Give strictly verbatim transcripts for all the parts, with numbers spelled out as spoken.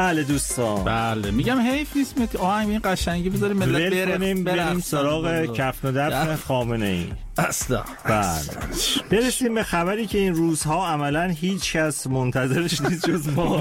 بله دوستان، بله میگم حیف نیست مت آهنگ این قشنگی بذاریم ملت بریم بریم سراغ کفن و دفن خامنه ای. اصلا بله برسیم به خبری که این روزها عملا هیچ کس منتظرش نیست جز ما.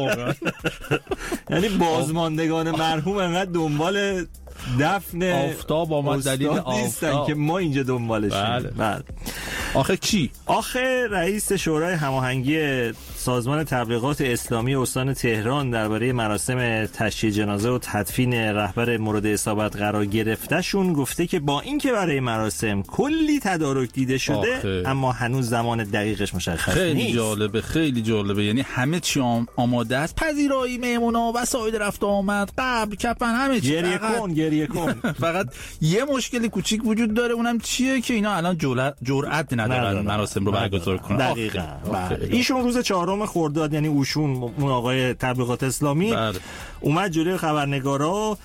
یعنی بازماندگان مرحوم انقدر دنبال دفن آفتاب آمد دلیل آفتاب که ما اینجا دنبالشیم. بله. بله. آخه کی؟ آخه رئیس شورای هماهنگی سازمان تبلیغات اسلامی استان تهران درباره مراسم تشییع جنازه و تدفین رهبر مورد اصابت قرار گرفتهشون گفته که با اینکه برای مراسم کلی تدارک دیده شده آخه. اما هنوز زمان دقیقش مشخص خیلی نیست. خیلی جالبه خیلی جالبه، یعنی همه چی آماده است، پذیرایی مهمونا وسایل رفت آمد قبل کفن همه چی. گریه کن گریه کن. فقط یه مشکل کوچیک وجود داره، اونم چیه که اینا الان جرأت ندارن مراسم رو برگزار کنن. دقیقاً. بله. ایشون روز چهارم خرداد یعنی اوشون اون آقای تبلیغات اسلامی بله. اومد جلوی خبرنگارا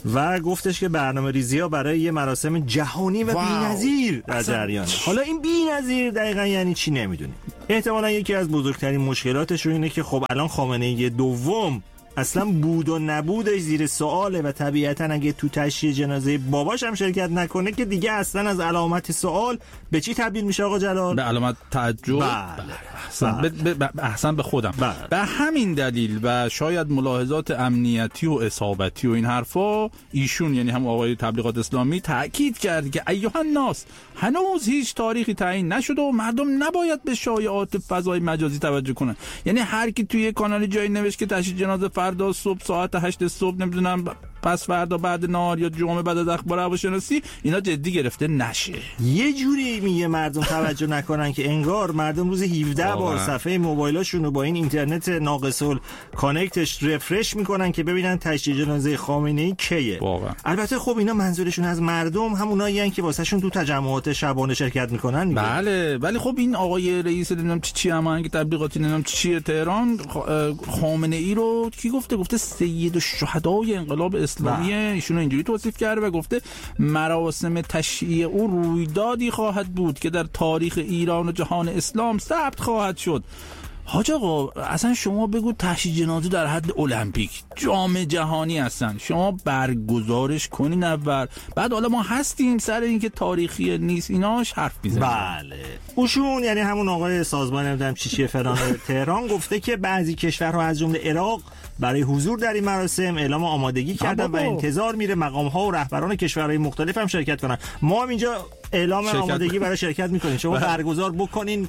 و گفتش که برنامه ریزی ها برای یه مراسم جهانی و بی‌نظیر در جریانه. حالا این بی‌نظیر دقیقاً یعنی چی نمیدونیم. احتمالاً یکی از بزرگترین مشکلاتش اینه که خب الان خامنه‌ای دوم اصلا بود و نبودش زیر سواله و طبیعتاً اگه تو تشییع جنازه باباش هم شرکت نکنه که دیگه اصلا از علامت سوال به چی تبدیل میشه آقا جلال؟ به علامت تعجب. بله. احسن. به, به, احسن به خودم. بله. به همین دلیل و شاید ملاحظات امنیتی و اصابتی و این حرفا ایشون یعنی هم آقای تبلیغات اسلامی تاکید کرد که ایها الناس هنوز هیچ تاریخی تعیین نشده و مردم نباید به شایعات فضای مجازی توجه کنن. یعنی هر کی توی کانال جایی نوشت که تشییع جنازه فردا صبح ساعت هشت صبح نمیدونم پس فردا بعد نهار یا جمعه بعد از اخبار هواشناسی اینا جدی گرفته نشه. یه جوری میگه مردم توجه نکنن که انگار مردم روز هفده بار صفحه موبایلاشون رو با این اینترنت ناقص کانکتش رفرش میکنن که ببینن تشییع جنازه خامنه‌ای کیه. واقعا. البته خب اینا منظورشون از مردم همونایی ان که واسهشون تو تجمعات شبانه شرکت میکنن میگه. بله ولی خب این آقای رئیس نمیدونم چی چی هماهنگ تبلیغاتی نمیدونم چی چی تهران خامنه‌ای رو کی گفته گفته سید الشهدای انقلاب اسلامی ایشون اینجوری توصیف کرده و گفته مراسم تشییع او رویدادی خواهد بود که در تاریخ ایران و جهان اسلام ثبت خواهد شد. حاج آقا اصلا شما بگو تشییع جنازه در حد المپیک جام جهانی هستن، شما برگزارش کنین اول بعد حالا ما هستیم سر اینکه تاریخی نیست ایناش حرف میزنیم. بله اوشون یعنی همون آقای سازمان نمیدونم چی چی فلان تهران گفته که بعضی کشورها از جمله عراق برای حضور در این مراسم اعلام آمادگی کردن و انتظار میره مقام‌ها و رهبران کشورهای مختلف هم شرکت کنن. ما هم اینجا اعلام شرکت آمادگی برای شرکت میکنیم، شما برگزار بکنین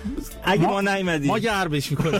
اگه ما, ما نیومدیم ما گربش میکنیم.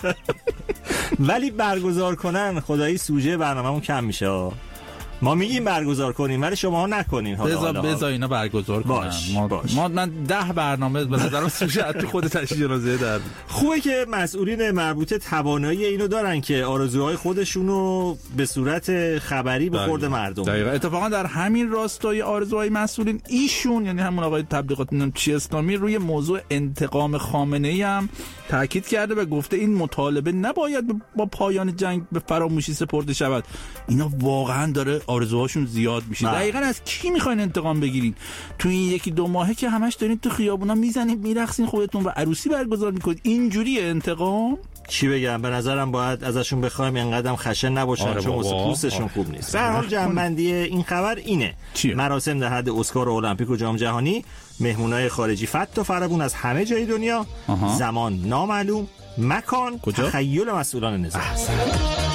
ولی برگزار کنن خدایی سوژه برنامه‌مون کم میشه. ما میگیم برگزار کنیم ولی شما نکنین. حالا بذار بذار اینا برگزار کنن. باش. ما, باش. ما من ده برنامه به نظرم سوژه تو خود تشییع جنازه در خوبه که مسئولین مربوطه توانایی اینو دارن که آرزوهای خودشونو به صورت خبری به خورد مردم. دقیقاً. اتفاقا در همین راستای آرزوهای مسئولین ایشون یعنی همون آقای تبلیغات نمیدونم چی اسلامی روی موضوع انتقام خامنه‌ای هم تاکید کرده و گفته این مطالبه نباید با پایان جنگ به فراموشی سپرده شود. اینا واقعا داره آرزوهاشون زیاد میشه. دقیقاً از کی میخواین انتقام بگیرین؟ تو این یکی دو ماهه که همش دارین تو خیابونا میزنید میرقصین خودتون و عروسی برگزار میکنید، اینجوری انتقام؟ چی بگم، به نظرم باید ازشون بخوایم اینقدرم خشن نباشن. آره چون واسه پوستشون خوب نیست. به هر حال جمع‌بندی این خبر اینه چیه؟ مراسم در حد اسکار و المپیک و جام جهانی، مهمونای خارجی فت و فربون از همه جای دنیا، آها. زمان نامعلوم، مکان کجا؟ تخیل مسئولان نظام.